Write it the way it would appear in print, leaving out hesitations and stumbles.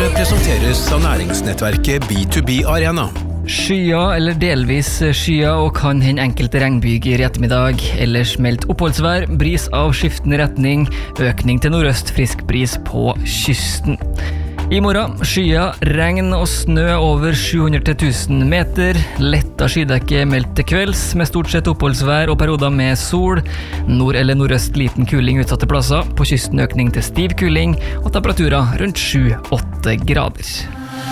presenteres av næringsnettverket B2B Arena. Skya eller delvis skya og kan hende enkelte regnbyger i ettermiddag. Ellers meldt oppholdsvær, bris av skiftende retning, økning til nordøst, frisk bris på kysten. I morgen, skya, regn og snø over 700 til 1000 meter. Letta skydekke meldt til kvelds, med stort sett oppholdsvær og perioder med sol. Nord eller nordøst liten kuling utsatte plasser. På kysten økning til stiv kuling, og temperaturer rundt 7-8 grader.